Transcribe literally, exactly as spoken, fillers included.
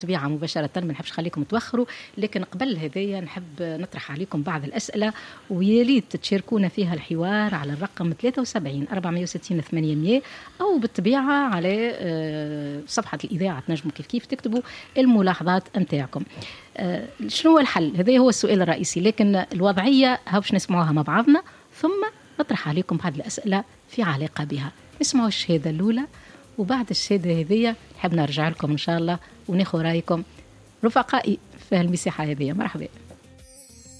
طبيعة مباشرة، ما نحبش خليكم توخروا، لكن قبل هذايا نحب نطرح عليكم بعض الأسئلة وياريت تشاركونا فيها الحوار على الرقم ثلاثة وسبعين أربعمائة وستين ثمانمائة أو بالطبيعة على صفحة الإذاعة تنجموا كيف كيف تكتبوا الملاحظات أمتاعكم. شنو هو الحل؟ هذا هو السؤال الرئيسي، لكن الوضعية هاوش نسمعوها مع بعضنا ثم نطرح عليكم بعض الأسئلة في علاقة بها. نسمعوا الشهادة الأولى وبعد الشهادة هذية نحب نرجع لكم إن شاء الله وناخذ رأيكم رفقائي في المساحة هذه. مرحبا.